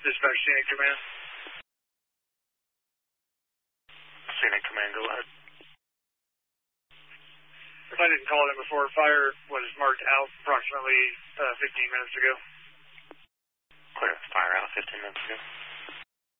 Dispatch Scenic Command. Scenic Command, go ahead. If I didn't call it in before, fire was marked out approximately 15 minutes ago. Clear, fire out 15 minutes ago.